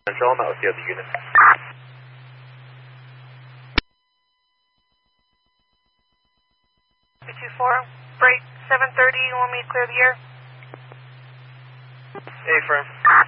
Central, I'm out with the other unit. B24, break 7:30, you want me to clear the air? Hey, firm.